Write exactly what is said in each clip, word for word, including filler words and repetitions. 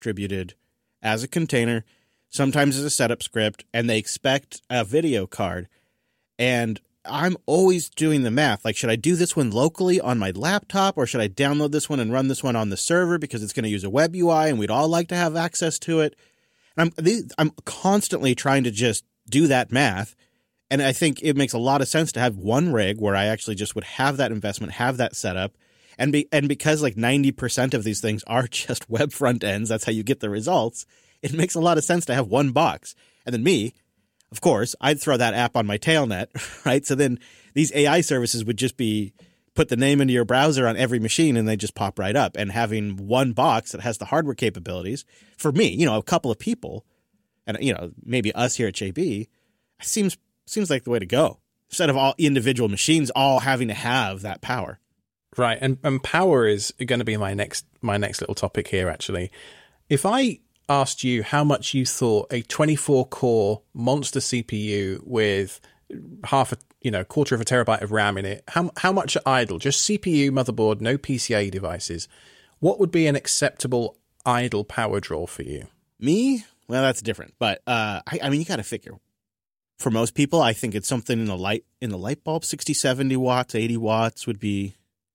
distributed as a container, sometimes as a setup script, and they expect a video card. And I'm always doing the math. Like, should I do this one locally on my laptop, or should I download this one and run this one on the server because it's going to use a web U I and we'd all like to have access to it? And I'm, I'm constantly trying to just do that math. And I think it makes a lot of sense to have one rig where I actually just would have that investment, have that setup. And be, and because like ninety percent of these things are just web front ends, that's how you get the results. It makes a lot of sense to have one box. And then me, of course, I'd throw that app on my tailnet, right? So then these A I services would just be put the name into your browser on every machine and they just pop right up. And having one box that has the hardware capabilities for me, you know, a couple of people and, you know, maybe us here at J B, seems seems like the way to go. Instead of all individual machines all having to have that power. Right. And, and power is going to be my next my next little topic here, actually. If I asked you how much you thought a twenty-four core monster C P U with half a, you know, quarter of a terabyte of RAM in it, how how much are idle? Just C P U, motherboard, no P C I E devices. What would be an acceptable idle power draw for you? Me? Well, that's different. But uh, I, I mean, you got to figure. For most people, I think it's something in the light in the light bulb, sixty, seventy watts, eighty watts would be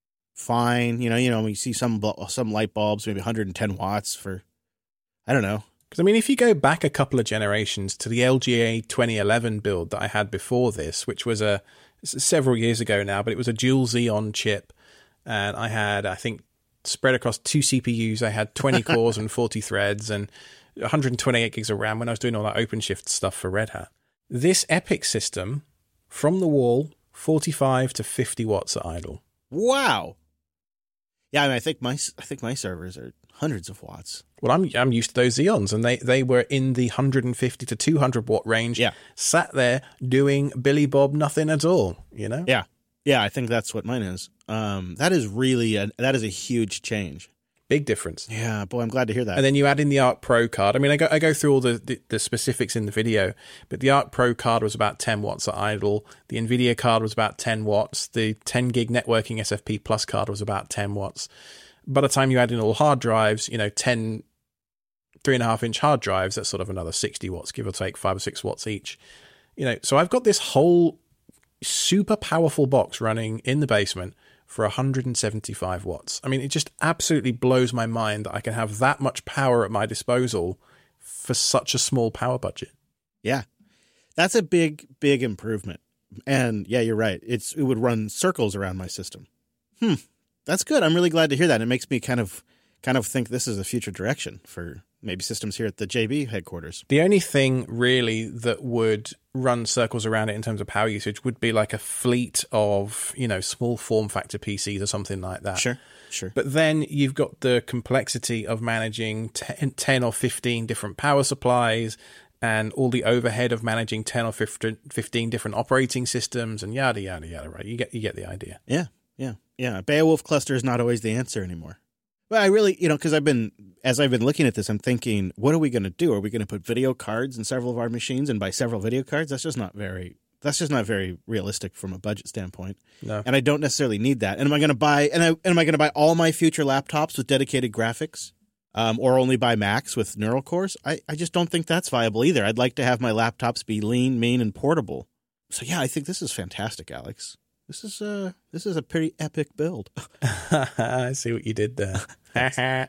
fine. You know, you know, we see some some light bulbs, maybe one hundred ten watts for, I don't know. Because, I mean, if you go back a couple of generations to the L G A twenty eleven build that I had before this, which was a several years ago now, but it was a dual Xeon chip. And I had, I think, spread across two C P Us, I had twenty cores and forty threads and one hundred twenty-eight gigs of RAM when I was doing all that OpenShift stuff for Red Hat. This EPYC system, from the wall, forty-five to fifty watts at idle. Wow. Yeah, I mean, I think my I think my servers are hundreds of watts. Well, I'm I'm used to those Xeons, and they, they were in the one hundred fifty to two hundred watt range. Yeah. Sat there doing Billy Bob nothing at all, you know? Yeah. Yeah, I think that's what mine is. Um, that is really a, that is a huge change. Big difference. Yeah, boy, I'm glad to hear that. And then you add in the Arc Pro card. I mean, I go I go through all the, the, the specifics in the video, but the Arc Pro card was about ten watts at idle. The NVIDIA card was about ten watts. The ten gig networking S F P Plus card was about ten watts. By the time you add in all hard drives, you know, ten three and a half inch hard drives, that's sort of another sixty watts, give or take five or six watts each. You know, so I've got this whole super powerful box running in the basement for one hundred seventy-five watts. I mean, it just absolutely blows my mind that I can have that much power at my disposal for such a small power budget. Yeah, that's a big, big improvement. And yeah, you're right. It's it would run circles around my system. Hmm, that's good. I'm really glad to hear that. It makes me kind of kind of think this is a future direction for maybe systems here at the J B headquarters. The only thing really that would run circles around it in terms of power usage would be like a fleet of, you know, small form factor P Cs or something like that. Sure, sure. But then you've got the complexity of managing ten, ten or fifteen different power supplies and all the overhead of managing ten or fifteen different operating systems and yada, yada, yada, right? You get, you get the idea. Yeah, yeah, yeah. Beowulf cluster is not always the answer anymore. Well, I really, you know, because I've been, as I've been looking at this, I'm thinking, what are we going to do? Are we going to put video cards in several of our machines and buy several video cards? That's just not very, that's just not very realistic from a budget standpoint. No. And I don't necessarily need that. And am I going to buy, and, I, and am I going to buy all my future laptops with dedicated graphics um, or only buy Macs with neural cores? I, I just don't think that's viable either. I'd like to have my laptops be lean, mean, and portable. So yeah, I think this is fantastic, Alex. This is uh this is a pretty epic build. I see what you did there.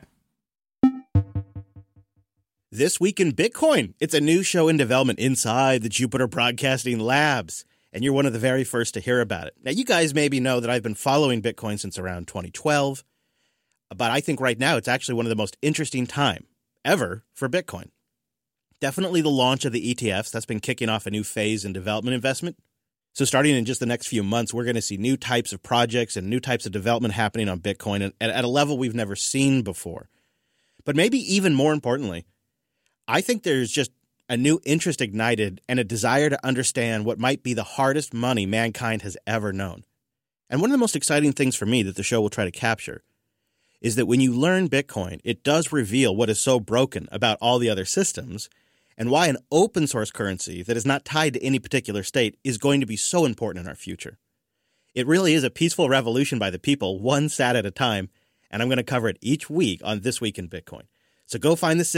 This Week in Bitcoin. It's a new show in development inside the Jupiter Broadcasting Labs, and you're one of the very first to hear about it. Now, you guys maybe know that I've been following Bitcoin since around twenty twelve, but I think right now it's actually one of the most interesting time ever for Bitcoin. Definitely the launch of the E T Fs. That's been kicking off a new phase in development investment. So starting in just the next few months, we're going to see new types of projects and new types of development happening on Bitcoin at, at a level we've never seen before. But maybe even more importantly, I think there's just a new interest ignited and a desire to understand what might be the hardest money mankind has ever known. And one of the most exciting things for me that the show will try to capture is that when you learn Bitcoin, it does reveal what is so broken about all the other systems and why an open source currency that is not tied to any particular state is going to be so important in our future. It really is a peaceful revolution by the people, one sat at a time, and I'm going to cover it each week on This Week in Bitcoin. So go find the